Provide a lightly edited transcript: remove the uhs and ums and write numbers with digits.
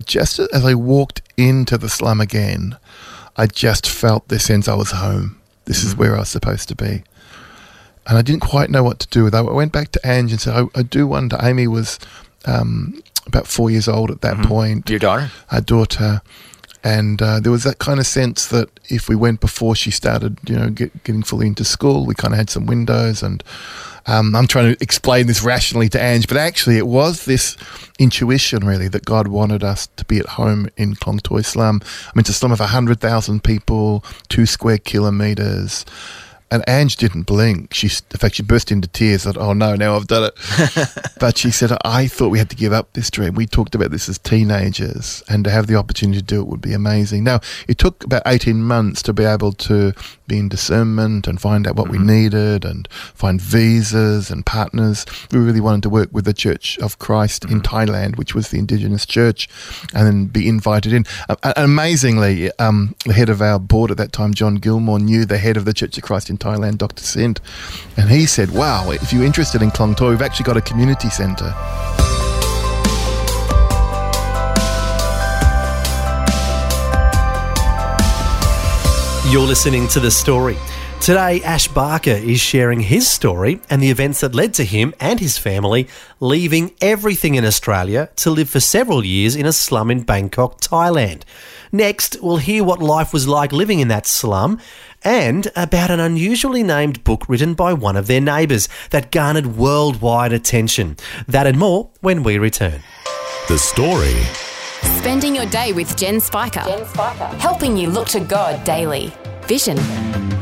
just as I walked into the slum again, I just felt this sense I was home. This is where I was supposed to be. And I didn't quite know what to do with it. I went back to Ange and said, I do wonder, Amy was about 4 years old at that point. Your daughter? Our daughter. And there was that kind of sense that if we went before she started, getting fully into school, we kind of had some windows. And I'm trying to explain this rationally to Ange, but actually it was this intuition really that God wanted us to be at home in Klong Toi slum. I mean, it's a slum of 100,000 people, 2 square kilometres. And Ange didn't blink. In fact, she burst into tears. Said, "Oh no, now I've done it." But she said, "I thought we had to give up this dream. We talked about this as teenagers, and to have the opportunity to do it would be amazing." Now, it took about 18 months to be able to be in discernment and find out what we needed and find visas and partners. We really wanted to work with the Church of Christ in Thailand, which was the indigenous church, and then be invited in. Amazingly, the head of our board at that time, John Gilmore, knew the head of the Church of Christ in Thailand, Dr. Sint, and he said, "Wow, if you're interested in Klong Toi, we've actually got a community centre." You're listening to The Story. Today, Ash Barker is sharing his story and the events that led to him and his family leaving everything in Australia to live for several years in a slum in Bangkok, Thailand. Next, we'll hear what life was like living in that slum and about an unusually named book written by one of their neighbours that garnered worldwide attention. That and more when we return. The Story. Spending your day with Jen Spiker. Helping you look to God daily. Vision.